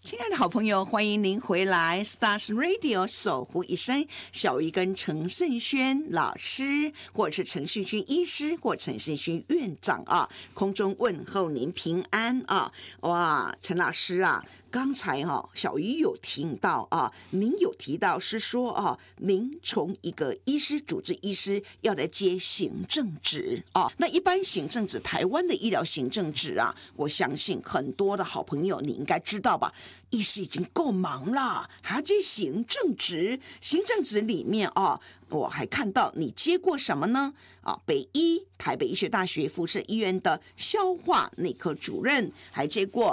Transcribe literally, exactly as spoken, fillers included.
亲爱的好朋友，欢迎您回来 Stars Radio 守护一生，小鱼跟陈胜轩老师，或者是陈胜轩医师，或陈胜轩院长啊，空中问候您平安啊！哇，陈老师啊，刚才哈、啊、小鱼有听到啊，您有提到是说啊，您从一个医师主治医师要来接行政职啊，那一般行政职，台湾的医疗行政职啊，我相信很多的好朋友你应该知道吧。医师已经够忙了，还要接行政职。行政职里面啊，我还看到你接过什么呢？啊，北医台北医学大学附设医院的消化内科主任，还接过